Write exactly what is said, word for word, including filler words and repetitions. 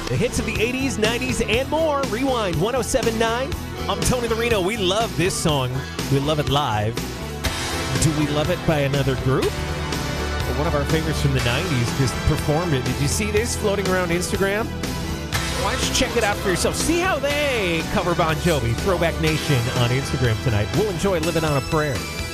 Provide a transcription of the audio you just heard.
The hits of the eighties, nineties, and more. Rewind one oh seven point nine. I'm Tony Marino. We love this song. We love it live. Do we love it by another group? Well, one of our favorites from the nineties just performed it. Did you see this floating around Instagram? Why don't you check it out for yourself? See how they cover Bon Jovi. Throwback Nation on Instagram tonight. We'll enjoy Living on a Prayer.